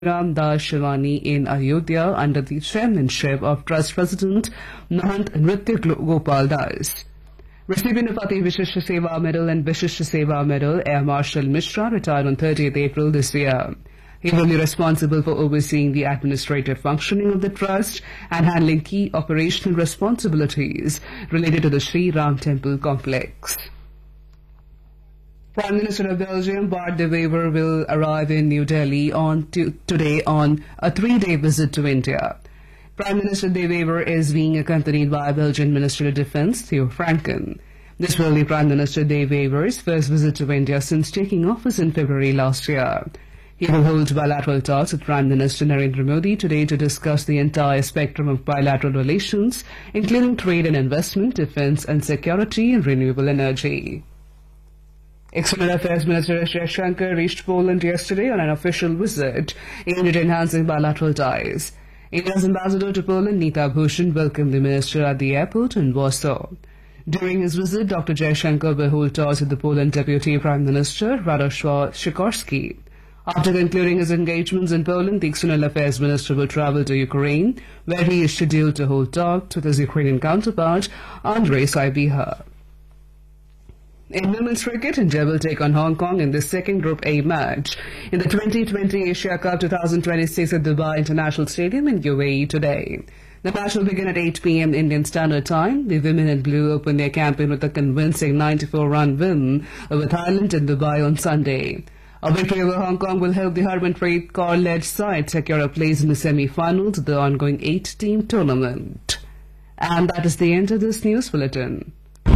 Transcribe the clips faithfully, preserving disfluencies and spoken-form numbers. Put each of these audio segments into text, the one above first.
Ram Das Shivani in Ayodhya under the chairmanship of Trust President Mahant Nritya Gopal Das. Recipient of Ati Vishisht Seva Medal and Vishisht Seva Medal, Air Marshal Mishra retired on thirtieth April this year. He will be responsible for overseeing the administrative functioning of the trust and handling key operational responsibilities related to the Sri Ram Temple complex. Prime Minister of Belgium, Bart de Wever, will arrive in New Delhi on to, today on a three-day visit to India. Prime Minister de Wever is being accompanied by Belgian Minister of Defence, Theo Franken. This will be Prime Minister de Wever's first visit to India since taking office in February last year. He will hold bilateral talks with Prime Minister Narendra Modi today to discuss the entire spectrum of bilateral relations, including trade and investment, defence and security and renewable energy. External Affairs Minister S. Jaishankar reached Poland yesterday on an official visit aimed at enhancing bilateral ties. India's ambassador to Poland, Nita Bhushan, welcomed the minister at the airport in Warsaw. During his visit, Doctor Jaishankar will hold talks with the Poland Deputy Prime Minister, Radosław Sikorski. After concluding his engagements in Poland, the External Affairs Minister will travel to Ukraine, where he is scheduled to hold talks with his Ukrainian counterpart, Andrei Sybiha. In women's cricket, India will take on Hong Kong in the second Group A match in the twenty twenty Asia Cup twenty twenty-six at Dubai International Stadium in U A E today. The match will begin at eight p m Indian Standard Time. The women in blue opened their campaign with a convincing ninety-four run win over Thailand in Dubai on Sunday. A victory over Hong Kong will help the Harmanpreet Kaur-led side secure a place in the semi-finals of the ongoing eight-team tournament. And that is the end of this news bulletin.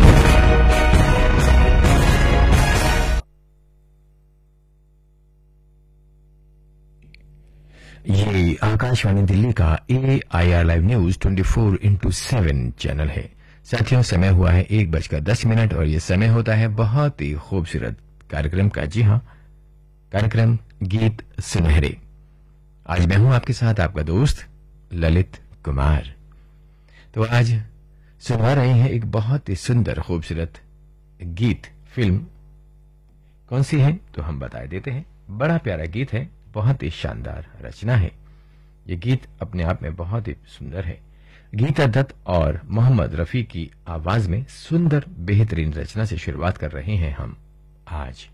ये आकाशवाणी दिल्ली का ए I R live news चौबीस into seven channel है। साथियों, समय हुआ है एक बजकर दस मिनट और ये समय होता है बहुत ही खूबसूरत कार्यक्रम का। जी हाँ, कार्यक्रम गीत सुनहरे। आज मैं हूं आपके साथ आपका दोस्त ललित कुमार। तो आज सुनवा रहे हैं एक बहुत ही सुंदर खूबसूरत गीत। फिल्म कौन सी है तो हम बता देते हैं। बड़ा प्यारा गीत है, बहुत ही शानदार रचना है। ये गीत अपने आप में बहुत ही सुंदर है। गीता दत्त और मोहम्मद रफी की आवाज में सुंदर बेहतरीन रचना से शुरुआत कर रहे हैं हम आज।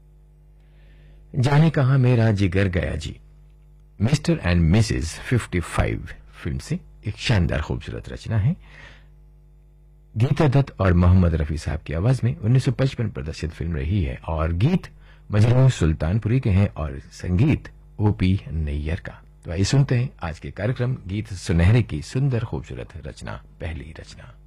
जाने कहां मेरा जिगर गया जी, मिस्टर एंड मिसेस पचपन फिल्म से एक शानदार खूबसूरत रचना है। गीता दत्त और मोहम्मद रफी साहब की आवाज में उन्नीस सौ पचपन प्रदर्शित फिल्म रही है और गीत मजनू सुल्तानपुरी के हैं और संगीत ओपी नैयर का। तो आइए सुनते हैं आज के कार्यक्रम गीत सुनहरे की सुंदर खूबसूरत रचना, पहली रचना।